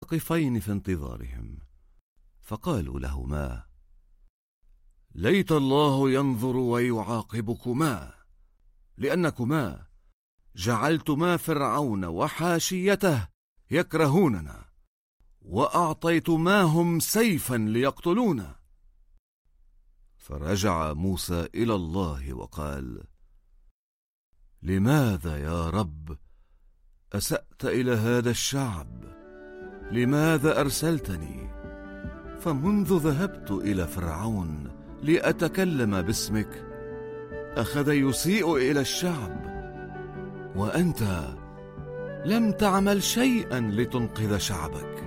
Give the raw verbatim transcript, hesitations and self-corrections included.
واقفين في انتظارهم، فقالوا لهما: ليت الله ينظر ويعاقبكما، لأنكما جعلتما فرعون وحاشيته يكرهوننا، وأعطيتماهم سيفا ليقتلونا. فرجع موسى إلى الله وقال: لماذا يا رب أسأت إلى هذا الشعب؟ لماذا أرسلتني؟ فمنذ ذهبت إلى فرعون لأتكلم باسمك أخذ يسيء إلى الشعب، وأنت لم تعمل شيئا لتنقذ شعبك.